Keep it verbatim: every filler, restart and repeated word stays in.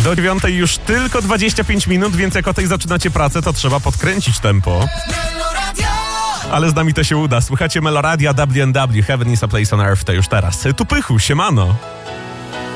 Do dziewiątej już tylko dwadzieścia pięć minut, więc jak o tej zaczynacie pracę, to trzeba podkręcić tempo. Ale z nami to się uda. Słuchacie Meloradia W N W, Heaven is a Place on Earth, to już teraz. Tu Pychu, siemano.